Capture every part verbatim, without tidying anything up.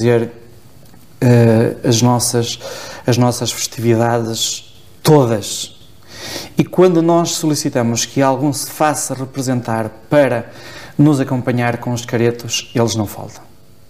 fazer uh, as, nossas, as nossas festividades todas. E quando nós solicitamos que algum se faça representar para nos acompanhar com os caretos, eles não faltam.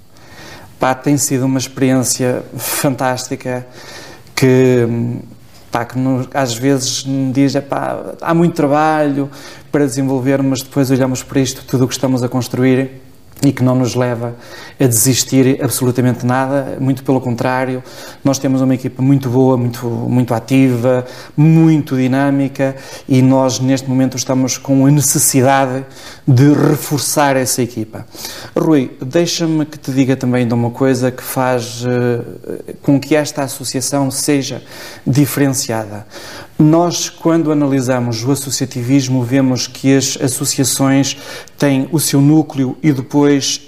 Pá, tem sido uma experiência fantástica que, pá, que nos, às vezes me diz, pá, há muito trabalho para desenvolver, mas depois olhamos para isto, tudo o que estamos a construir, e que não nos leva a desistir absolutamente nada, muito pelo contrário, nós temos uma equipa muito boa, muito, muito ativa, muito dinâmica, e nós neste momento estamos com a necessidade de reforçar essa equipa. Rui, deixa-me que te diga também de uma coisa que faz uh, com que esta associação seja diferenciada. Nós, quando analisamos o associativismo, vemos que as associações têm o seu núcleo e depois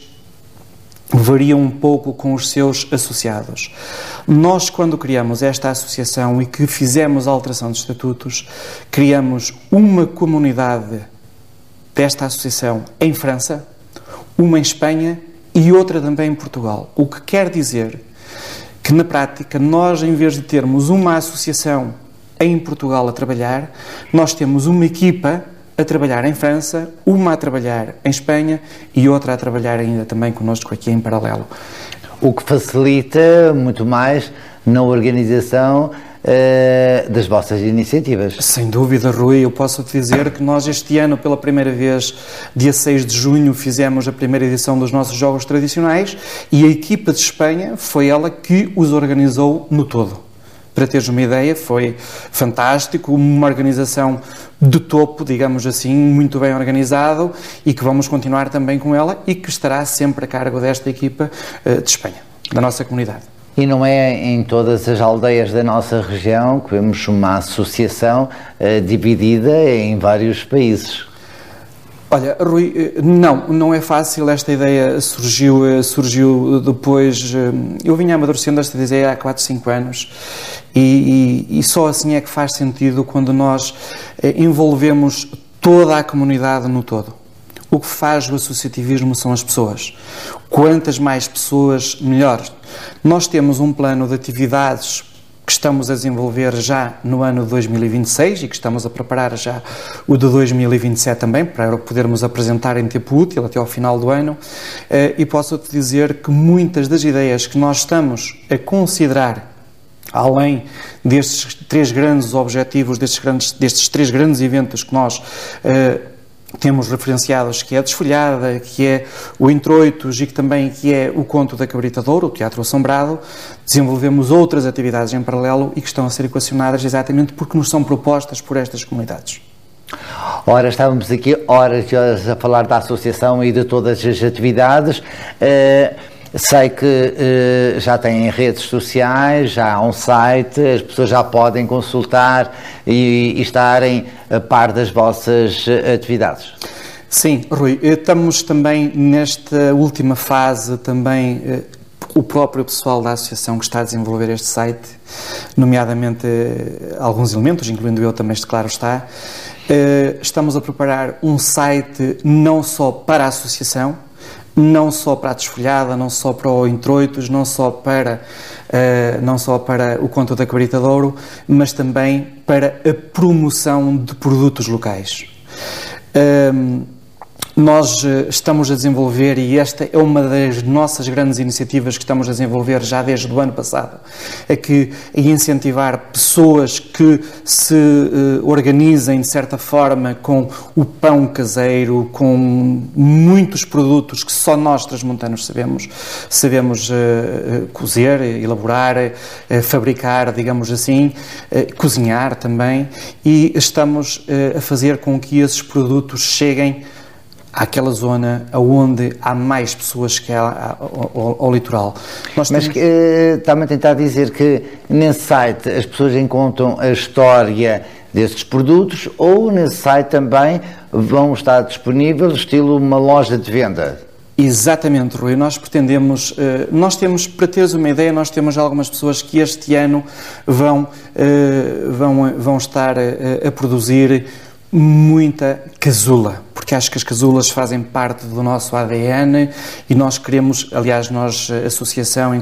variam um pouco com os seus associados. Nós, quando criamos esta associação e que fizemos a alteração de estatutos, criamos uma comunidade desta associação em França, uma em Espanha e outra também em Portugal. O que quer dizer que, na prática, nós, em vez de termos uma associação em Portugal a trabalhar, nós temos uma equipa a trabalhar em França, uma a trabalhar em Espanha e outra a trabalhar ainda também connosco aqui em paralelo. O que facilita muito mais na organização uh, das vossas iniciativas. Sem dúvida, Rui, eu posso-te dizer que nós este ano, pela primeira vez, dia seis de junho, fizemos a primeira edição dos nossos Jogos Tradicionais e a equipa de Espanha foi ela que os organizou no todo. Para teres uma ideia, foi fantástico, uma organização de topo, digamos assim, muito bem organizado e que vamos continuar também com ela e que estará sempre a cargo desta equipa uh, de Espanha, da nossa comunidade. E não é em todas as aldeias da nossa região que vemos uma associação uh, dividida em vários países. Olha, Rui, não, não é fácil, esta ideia surgiu, surgiu depois, eu vinha amadurecendo esta ideia há quatro, cinco anos e, e, e só assim é que faz sentido quando nós envolvemos toda a comunidade no todo. O que faz o associativismo são as pessoas. Quantas mais pessoas, melhor. Nós temos um plano de atividades que estamos a desenvolver já no ano de dois mil e vinte e seis e que estamos a preparar já o de dois mil e vinte e sete também, para podermos apresentar em tempo útil até ao final do ano, e posso-te dizer que muitas das ideias que nós estamos a considerar, além destes três grandes objetivos, destes, grandes, destes três grandes eventos que nós uh, temos referenciados, que é a Desfolhada, que é o Introitos e que também que é o Conto da Cabrita de Ouro, o Teatro Assombrado, desenvolvemos outras atividades em paralelo e que estão a ser equacionadas exatamente porque nos são propostas por estas comunidades. Ora, estávamos aqui horas e horas a falar da associação e de todas as atividades. Uh... Sei que uh, já têm redes sociais, já há um site, as pessoas já podem consultar e, e estarem a par das vossas atividades. Sim, Rui, estamos também nesta última fase, também uh, o próprio pessoal da associação que está a desenvolver este site, nomeadamente uh, alguns elementos, incluindo eu também, este claro está, uh, estamos a preparar um site não só para a associação, não só para a Desfolhada, não só para o Introitos, não só para, uh, não só para o Conto da Cabrita de Ouro, mas também para a promoção de produtos locais. Um, Nós estamos a desenvolver, e esta é uma das nossas grandes iniciativas que estamos a desenvolver já desde o ano passado, é que é incentivar pessoas que se uh, organizem de certa forma com o pão caseiro, com muitos produtos que só nós transmontanos sabemos, sabemos uh, uh, cozer, elaborar, uh, fabricar, digamos assim, uh, cozinhar também, e estamos uh, a fazer com que esses produtos cheguem àquela zona onde há mais pessoas que há ao, ao, ao litoral. Nós Mas temos... uh, está-me a tentar dizer que nesse site as pessoas encontram a história destes produtos ou nesse site também vão estar disponíveis estilo uma loja de venda? Exatamente, Rui. Nós pretendemos, uh, nós temos, para teres uma ideia, nós temos algumas pessoas que este ano vão, uh, vão, vão estar a, a produzir muita casula, porque acho que as casulas fazem parte do nosso A D N e nós queremos, aliás, nós, a associação,